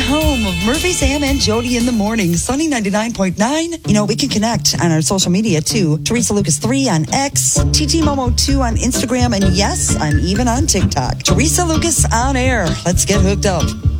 home of Murphy, Sam, and Jody in the morning. Sunny 99.9. You know, we can connect on our social media too. Teresa Lucas 3 on X, TT Momo 2 on Instagram, and yes, I'm even on TikTok. Teresa Lucas on air. Let's get hooked up.